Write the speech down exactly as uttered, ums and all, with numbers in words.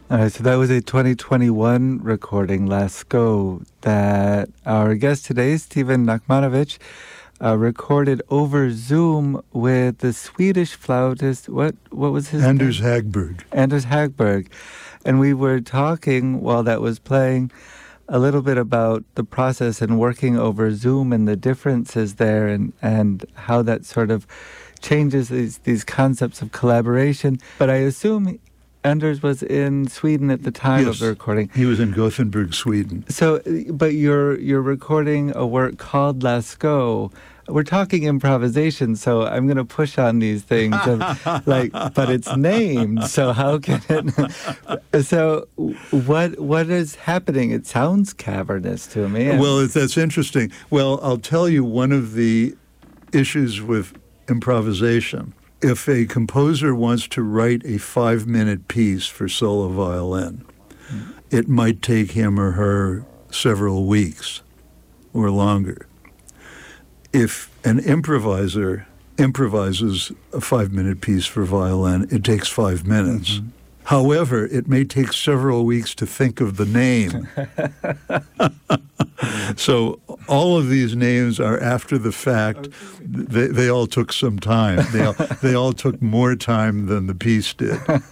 All right, so that was a twenty twenty-one recording, Lascaux, that our guest today, Stephen Nachmanovich, uh, recorded over Zoom with the Swedish flautist. What what was his Anders name? Hagberg. Anders Hagberg. And we were talking while that was playing a little bit about the process and working over Zoom and the differences there, and, and how that sort of changes these, these concepts of collaboration. But I assume Anders was in Sweden at the time Yes, of the recording. He was in Gothenburg, Sweden. So, but you're you're recording a work called Lascaux. We're talking improvisation, so I'm going to push on these things, of, like, but it's named. So how can it? So what what is happening? It sounds cavernous to me. Well, that's interesting. Well, I'll tell you one of the issues with improvisation. If a composer wants to write a five-minute piece for solo violin, mm. it might take him or her several weeks or longer. If an improviser improvises a five-minute piece for violin, it takes five minutes. Mm-hmm. However, it may take several weeks to think of the name. So all of these names are after the fact. Okay. They, they all took some time. They all, they all took more time than the piece did.